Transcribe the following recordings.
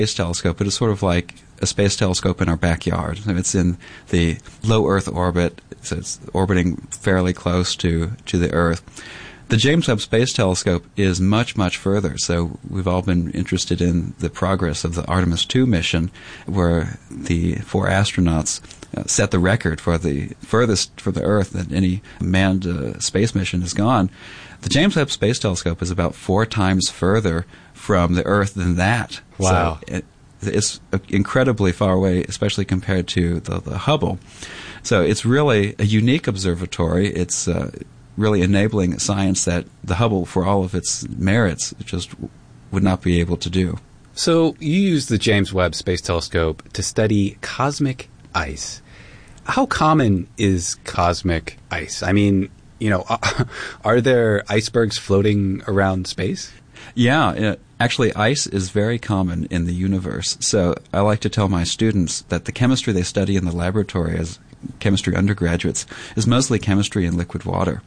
Space Telescope, it is sort of like a space telescope in our backyard. It's in the low Earth orbit, so it's orbiting fairly close to the Earth. The James Webb Space Telescope is much, much further. So we've all been interested in the progress of the Artemis II mission, where the 4 astronauts set the record for the furthest from the Earth that any manned space mission has gone. The James Webb Space Telescope is about 4 times further from the Earth than that. Wow. So it's incredibly far away, especially compared to the Hubble. So it's really a unique observatory. It's really enabling science that the Hubble, for all of its merits, just would not be able to do. So you use the James Webb Space Telescope to study cosmic ice. How common is cosmic ice? I mean, are there icebergs floating around space? Yeah, actually ice is very common in the universe. So I like to tell my students that the chemistry they study in the laboratory as chemistry undergraduates is mostly chemistry in liquid water.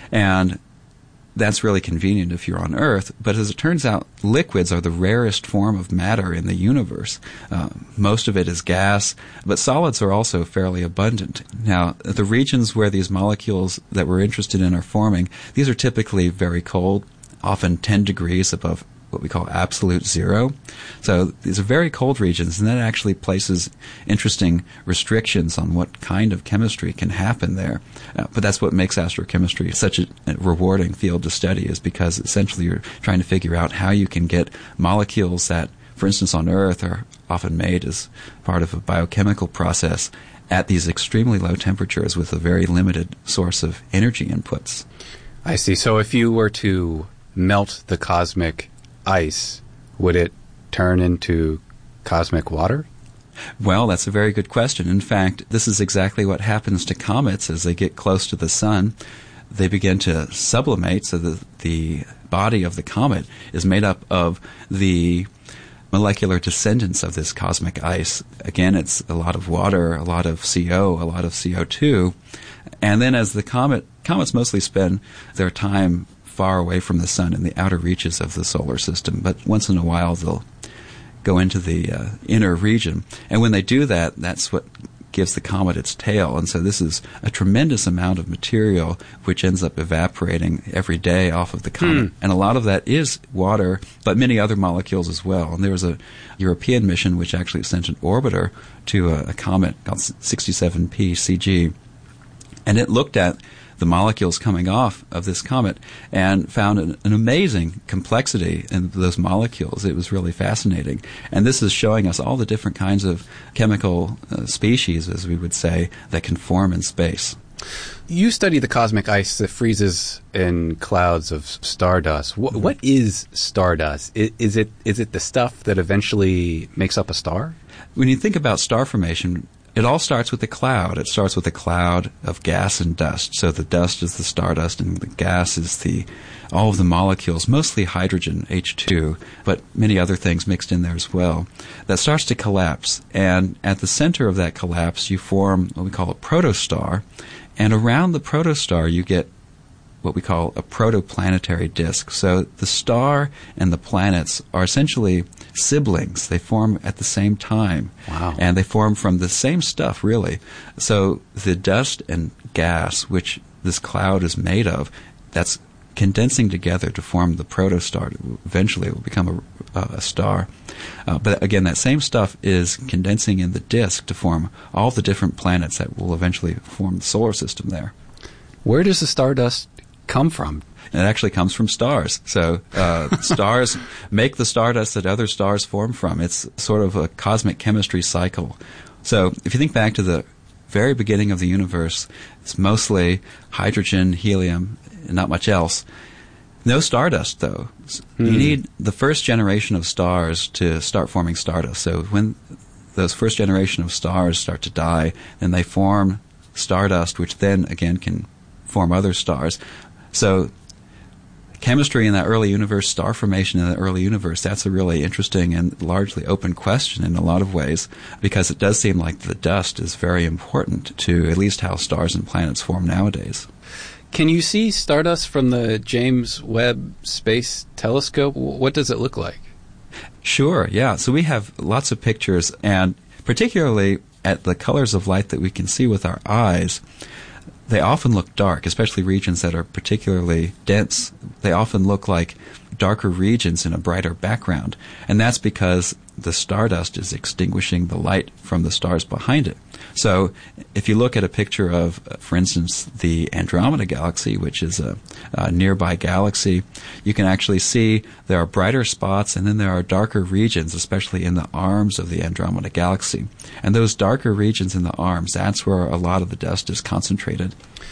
And that's really convenient if you're on Earth. But as it turns out, liquids are the rarest form of matter in the universe. Most of it is gas, but solids are also fairly abundant. Now, the regions where these molecules that we're interested in are forming, these are typically very cold, often 10 degrees above what we call absolute zero. So these are very cold regions, and that actually places interesting restrictions on what kind of chemistry can happen there. But that's what makes astrochemistry such a rewarding field to study, is because essentially you're trying to figure out how you can get molecules that, for instance, on Earth are often made as part of a biochemical process at these extremely low temperatures with a very limited source of energy inputs. I see. So if you were to melt the cosmic ice, would it turn into cosmic water? Well, that's a very good question. In fact, this is exactly what happens to comets as they get close to the sun. They begin to sublimate, so that the body of the comet is made up of the molecular descendants of this cosmic ice. Again, it's a lot of water, a lot of CO, a lot of CO2. And then as the comets mostly spend their time far away from the sun in the outer reaches of the solar system, but once in a while they'll go into the inner region. And when they do that, that's what gives the comet its tail. And so this is a tremendous amount of material which ends up evaporating every day off of the comet. And a lot of that is water, but many other molecules as well. And there was a European mission which actually sent an orbiter to a comet called 67P CG, and it looked at the molecules coming off of this comet and found an amazing complexity in those molecules. It was really fascinating. And this is showing us all the different kinds of chemical species, as we would say, that can form in space. You study the cosmic ice that freezes in clouds of stardust. What is stardust? Is it the stuff that eventually makes up a star? When you think about star formation, it all starts with a cloud. It starts with a cloud of gas and dust. So the dust is the stardust, and the gas is all of the molecules, mostly hydrogen, H2, but many other things mixed in there as well. That starts to collapse, and at the center of that collapse, you form what we call a protostar, and around the protostar, you get what we call a protoplanetary disk. So the star and the planets are essentially siblings. They form at the same time. Wow. And they form from the same stuff, really. So the dust and gas, which this cloud is made of, that's condensing together to form the protostar. Eventually it will become a star. But again, that same stuff is condensing in the disk to form all the different planets that will eventually form the solar system there. Where does the stardust come from? It actually comes from stars. So stars make the stardust that other stars form from. It's sort of a cosmic chemistry cycle. So if you think back to the very beginning of the universe, it's mostly hydrogen, helium, and not much else. No stardust, though. You need the first generation of stars to start forming stardust. So when those first generation of stars start to die, then they form stardust, which then, again, can form other stars. So chemistry in that early universe, star formation in the early universe, that's a really interesting and largely open question in a lot of ways, because it does seem like the dust is very important to at least how stars and planets form nowadays. Can you see stardust from the James Webb Space Telescope? What does it look like? Sure, yeah. So we have lots of pictures, and particularly at the colors of light that we can see with our eyes, they often look dark, especially regions that are particularly dense. They often look like darker regions in a brighter background, and that's because the stardust is extinguishing the light from the stars behind it. So if you look at a picture of, for instance, the Andromeda Galaxy, which is a nearby galaxy, you can actually see there are brighter spots and then there are darker regions, especially in the arms of the Andromeda Galaxy. And those darker regions in the arms, that's where a lot of the dust is concentrated.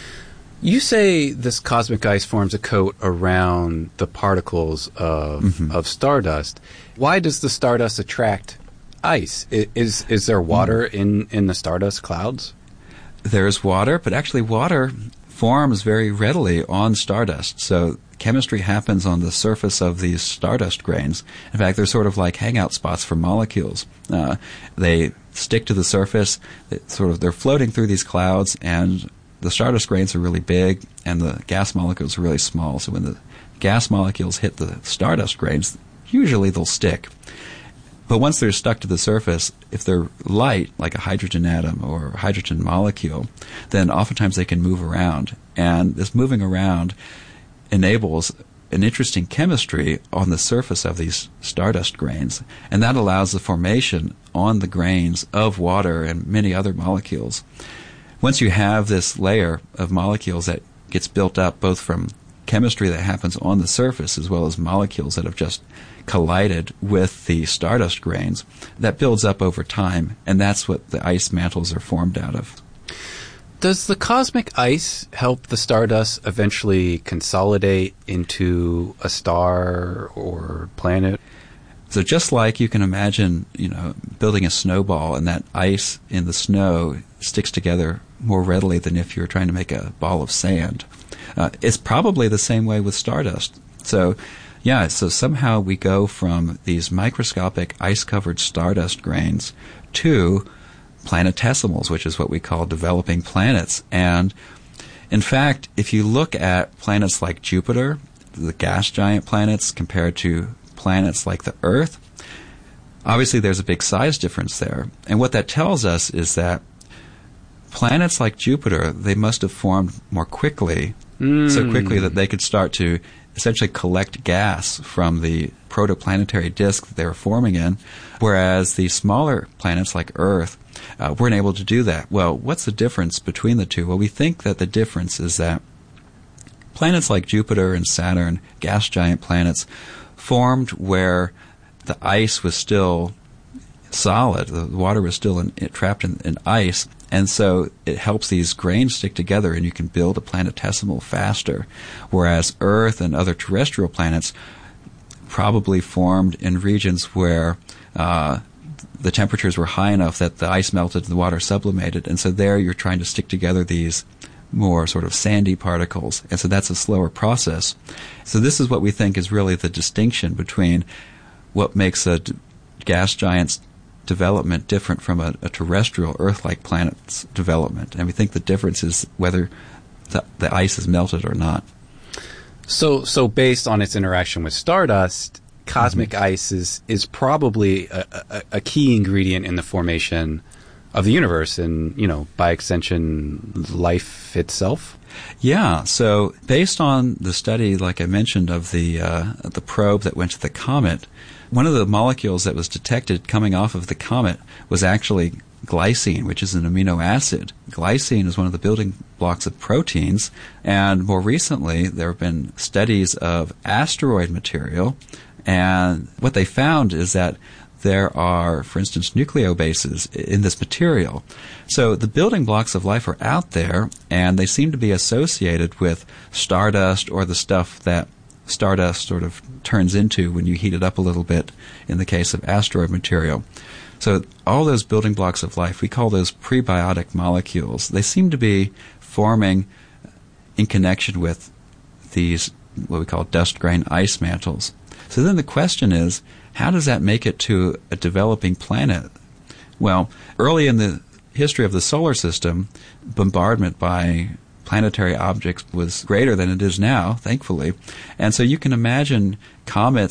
You say this cosmic ice forms a coat around the particles of stardust. Why does the stardust attract ice? Is there water in the stardust clouds? There's water, but actually water forms very readily on stardust. So chemistry happens on the surface of these stardust grains. In fact, they're sort of like hangout spots for molecules. They stick to the surface. They're floating through these clouds, and the stardust grains are really big, and the gas molecules are really small. So when the gas molecules hit the stardust grains, usually they'll stick. But once they're stuck to the surface, if they're light, like a hydrogen atom or a hydrogen molecule, then oftentimes they can move around. And this moving around enables an interesting chemistry on the surface of these stardust grains. And that allows the formation on the grains of water and many other molecules. Once you have this layer of molecules that gets built up both from chemistry that happens on the surface as well as molecules that have just collided with the stardust grains, that builds up over time, and that's what the ice mantles are formed out of. Does the cosmic ice help the stardust eventually consolidate into a star or planet? So just like you can imagine, building a snowball, and that ice in the snow sticks together more readily than if you're trying to make a ball of sand. It's probably the same way with stardust. So somehow we go from these microscopic ice-covered stardust grains to planetesimals, which is what we call developing planets. And in fact, if you look at planets like Jupiter, the gas giant planets, compared to planets like the Earth, obviously there's a big size difference there. And what that tells us is that planets like Jupiter, they must have formed more quickly, so quickly that they could start to essentially collect gas from the protoplanetary disk that they were forming in, whereas the smaller planets like Earth weren't able to do that. Well, what's the difference between the two? Well, we think that the difference is that planets like Jupiter and Saturn, gas giant planets, formed where the ice was still solid, the water was still trapped in ice, and so it helps these grains stick together and you can build a planetesimal faster, whereas Earth and other terrestrial planets probably formed in regions where the temperatures were high enough that the ice melted and the water sublimated, and so there you're trying to stick together these more sort of sandy particles, and so that's a slower process. So this is what we think is really the distinction between what makes a gas giant's development different from a terrestrial Earth-like planet's development. And we think the difference is whether the ice is melted or not. So based on its interaction with stardust, cosmic ice is probably a key ingredient in the formation of the universe and, by extension, life itself? Yeah. So based on the study, like I mentioned, of the probe that went to the comet, one of the molecules that was detected coming off of the comet was actually glycine, which is an amino acid. Glycine is one of the building blocks of proteins, and more recently there have been studies of asteroid material, and what they found is that there are, for instance, nucleobases in this material. So the building blocks of life are out there, and they seem to be associated with stardust or the stuff that stardust sort of turns into when you heat it up a little bit in the case of asteroid material. So all those building blocks of life, we call those prebiotic molecules. They seem to be forming in connection with these, what we call dust grain ice mantles. So then the question is, how does that make it to a developing planet? Well, early in the history of the solar system, bombardment by planetary objects was greater than it is now, thankfully. And so you can imagine comets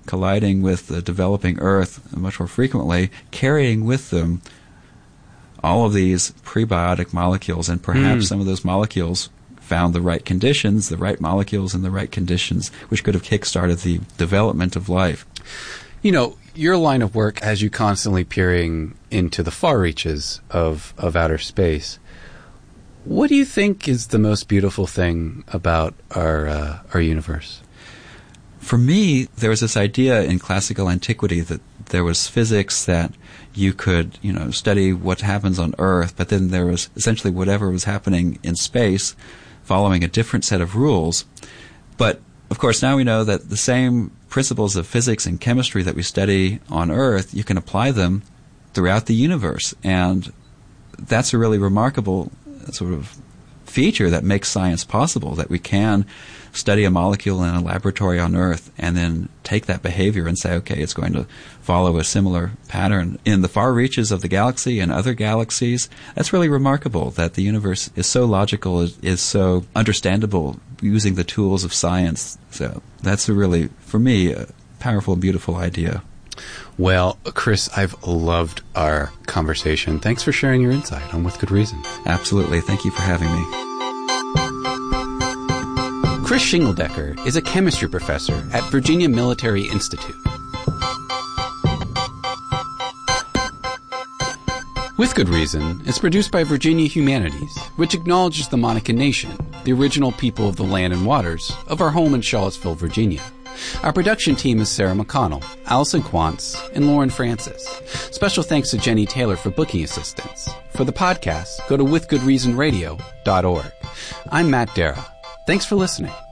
colliding with the developing Earth much more frequently, carrying with them all of these prebiotic molecules, and perhaps some of those molecules found the right conditions, the right molecules in the right conditions, which could have kick-started the development of life. You know, your line of work has you constantly peering into the far reaches of outer space. What do you think is the most beautiful thing about our universe? For me, there was this idea in classical antiquity that there was physics that you could, study what happens on Earth, but then there was essentially whatever was happening in space following a different set of rules. But, of course, now we know that the same principles of physics and chemistry that we study on Earth, you can apply them throughout the universe. And that's a really remarkable sort of feature that makes science possible, that we can study a molecule in a laboratory on Earth and then take that behavior and say, okay, it's going to follow a similar pattern in the far reaches of the galaxy and other galaxies. That's really remarkable, that the universe is so logical, is so understandable using the tools of science. So that's a really, for me, a powerful and beautiful idea. Well, Chris, I've loved our conversation. Thanks for sharing your insight on With Good Reason. Absolutely. Thank you for having me. Chris Shingledecker is a chemistry professor at Virginia Military Institute. With Good Reason is produced by Virginia Humanities, which acknowledges the Monacan Nation, the original people of the land and waters of our home in Charlottesville, Virginia. Our production team is Sarah McConnell, Allison Quantz, and Lauren Francis. Special thanks to Jenny Taylor for booking assistance. For the podcast, go to withgoodreasonradio.org. I'm Matt Dara. Thanks for listening.